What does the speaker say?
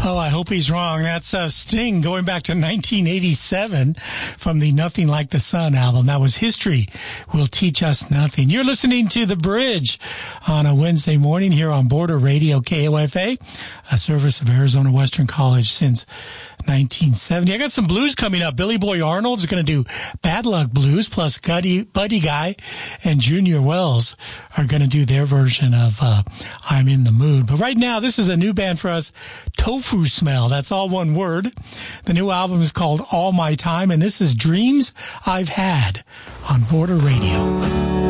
Oh, I hope he's wrong. That's Sting going back to 1987 from the Nothing Like the Sun album. That was History Will Teach Us Nothing. You're listening to The Bridge on a Wednesday morning here on Border Radio KOFA, a service of Arizona Western College since 1970. I got some blues coming up. Billy Boy Arnold's going to do Bad Luck Blues, plus Buddy Guy and Junior Wells are going to do their version of I'm in the Mood. But right now, this is a new band for us, Tofu Smell. That's all one word. The new album is called All My Time, and this is Dreams I've Had on Border Radio.